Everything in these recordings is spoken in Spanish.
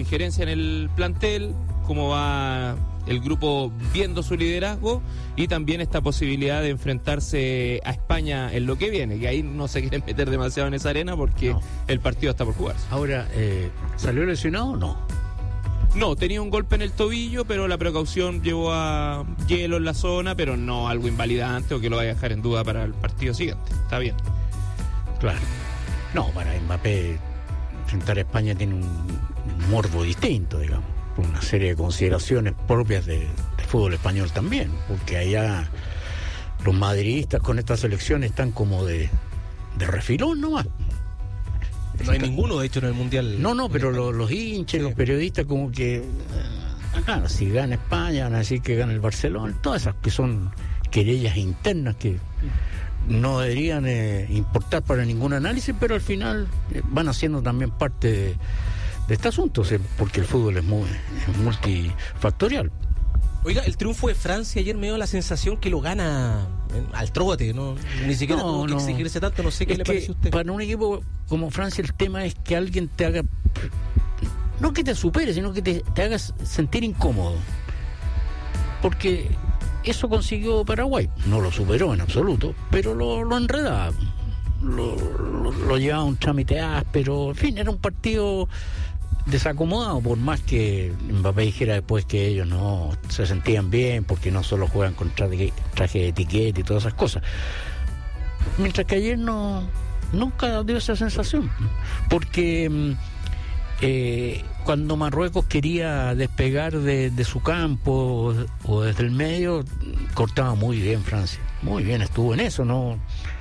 injerencia en el plantel, cómo va el grupo viendo su liderazgo y también esta posibilidad de enfrentarse a España en lo que viene, que ahí no se quieren meter demasiado en esa arena porque el partido está por jugarse. Ahora, ¿salió lesionado o no? No, tenía un golpe en el tobillo, pero la precaución llevó a hielo en la zona, pero no algo invalidante o que lo vaya a dejar en duda para el partido siguiente. Está bien. Claro. No, para Mbappé enfrentar a España tiene un morbo distinto, digamos, por una serie de consideraciones propias de fútbol español también, porque allá los madridistas con esta selección están como de refilón nomás. No hay ninguno, de hecho, en el Mundial. No, pero los hinchas, los periodistas como que acá, si gana España van a decir que gana el Barcelona, todas esas que son querellas internas que no deberían importar para ningún análisis, pero al final van haciendo también parte de este asunto, porque el fútbol es multifactorial. Oiga, el triunfo de Francia ayer me dio la sensación que lo gana al trote, ¿no? Ni siquiera tuvo que exigirse tanto, no sé qué le parece a usted. Para un equipo como Francia el tema es que alguien te haga, no que te supere, sino que te hagas sentir incómodo. Porque eso consiguió Paraguay, no lo superó en absoluto, pero lo enredaba, lo llevaba a un trámite áspero, en fin, era un partido desacomodado, por más que Mbappé dijera después que ellos no se sentían bien porque no solo juegan con traje de etiqueta y todas esas cosas, mientras que ayer nunca dio esa sensación, porque cuando Marruecos quería despegar de su campo o desde el medio, cortaba muy bien Francia, muy bien estuvo en eso, no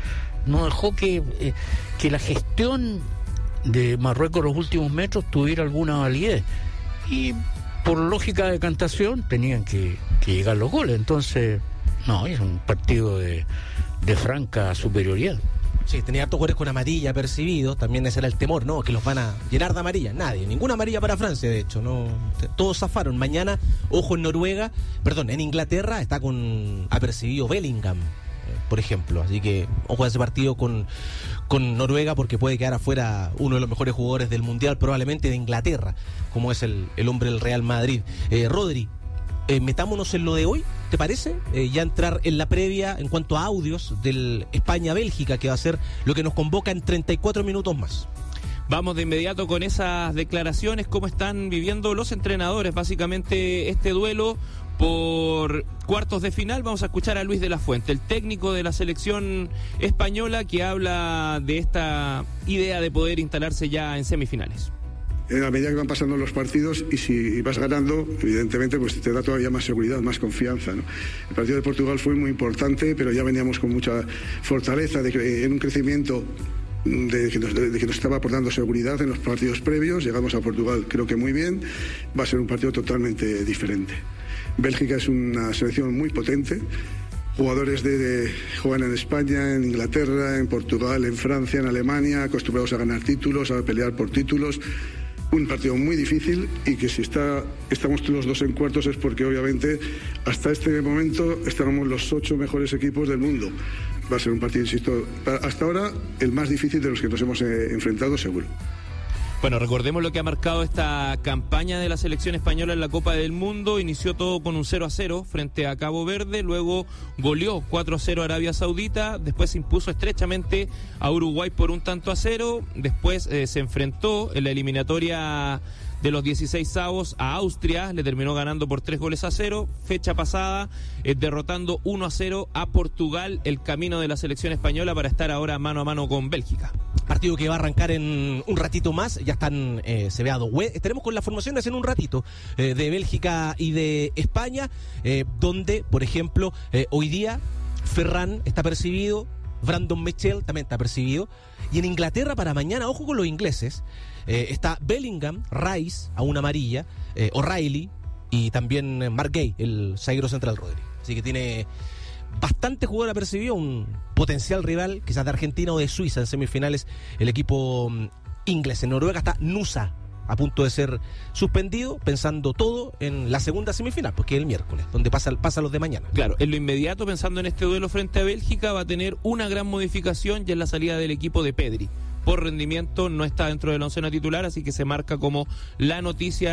dejó que la gestión de Marruecos los últimos metros tuviera alguna validez, y por lógica de cantación tenían que llegar los goles. Entonces es un partido de franca superioridad. Sí, tenía hartos jugadores con amarilla percibidos, también ese era el temor, ¿no? Que los van a llenar de amarilla. Nadie, ninguna amarilla para Francia, de hecho, no, todos zafaron. Mañana, ojo, en Inglaterra está con apercibido Bellingham, por ejemplo, así que ojo a ese partido con Noruega, porque puede quedar afuera uno de los mejores jugadores del Mundial, probablemente de Inglaterra, como es el hombre del Real Madrid. Rodri, metámonos en lo de hoy, ¿te parece? Ya entrar en la previa en cuanto a audios del España-Bélgica, que va a ser lo que nos convoca en 34 minutos más. Vamos de inmediato con esas declaraciones, cómo están viviendo los entrenadores básicamente este duelo por cuartos de final. Vamos a escuchar a Luis de la Fuente, el técnico de la selección española, que habla de esta idea de poder instalarse ya en semifinales. A medida que van pasando los partidos, y si vas ganando, evidentemente pues te da todavía más seguridad, más confianza, ¿no? El partido de Portugal fue muy importante, pero ya veníamos con mucha fortaleza en un crecimiento de que nos estaba aportando seguridad en los partidos previos. Llegamos a Portugal creo que muy bien, va a ser un partido totalmente diferente. Bélgica es una selección muy potente, jugadores juegan en España, en Inglaterra, en Portugal, en Francia, en Alemania, acostumbrados a ganar títulos, a pelear por títulos. Un partido muy difícil, y que si estamos los dos en cuartos es porque obviamente hasta este momento estábamos los 8 mejores equipos del mundo. Va a ser un partido, insisto, hasta ahora el más difícil de los que nos hemos enfrentado, seguro. Bueno, recordemos lo que ha marcado esta campaña de la selección española en la Copa del Mundo. Inició todo con un 0-0 frente a Cabo Verde, luego goleó 4-0 a Arabia Saudita, después se impuso estrechamente a Uruguay por 1-0, después se enfrentó en la eliminatoria de los 16avos a Austria, le terminó ganando por 3-0, fecha pasada derrotando 1-0 a Portugal, el camino de la selección española para estar ahora mano a mano con Bélgica. Partido que va a arrancar en un ratito más, ya están Seveado. Estaremos con las formaciones en un ratito de Bélgica y de España, donde, por ejemplo, hoy día Ferran está percibido, Brandon Mitchell también está percibido, y en Inglaterra para mañana, ojo con los ingleses, está Bellingham, Rice a una amarilla, O'Reilly y también Mark Gay, el zaguero central Rodri. Así que tiene bastante jugador apercibido, un potencial rival quizás de Argentina o de Suiza en semifinales, el equipo inglés. En Noruega está Nusa, a punto de ser suspendido, pensando todo en la segunda semifinal, porque es el miércoles, donde pasa los de mañana. Claro, en lo inmediato, pensando en este duelo frente a Bélgica, va a tener una gran modificación, ya en la salida del equipo de Pedri. Por rendimiento no está dentro de la oncena titular, así que se marca como la noticia